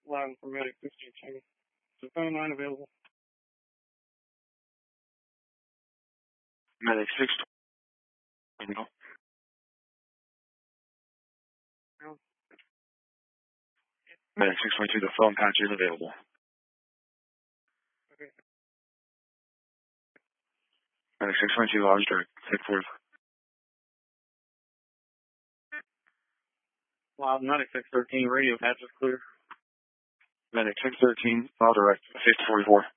Loud for Medic 1520. Is the phone line available? Medic 620. No. Medic 622, the phone patch is available. Okay. Medic 622, large direct, 6-4. Loud Medic 613, radio patch is clear. Medic 613, file direct, 5044.